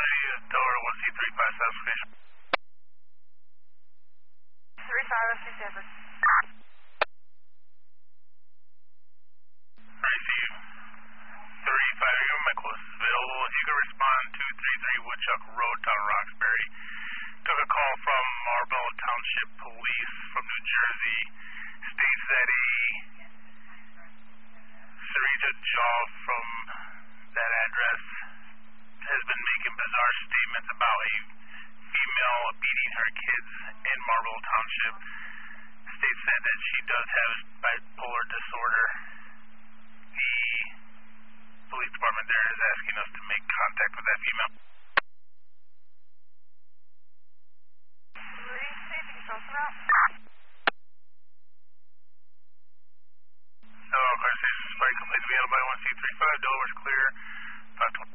Delaware 1C35 South Station. 3507. Receive 35, give me my closest available. You can respond to 233 Woodchuck Road, Town of Roxbury. Took a call from Marlboro Township Police from New Jersey. States that a Sarita Jaw from that address has been making bizarre statements about a female beating her kids in Marlboro Township. State said that she does have bipolar disorder. The police department there is asking us to make contact with that female. Police, anything you talk about? Conversation is complete. We have by 1C35. Delaware's clear. 512.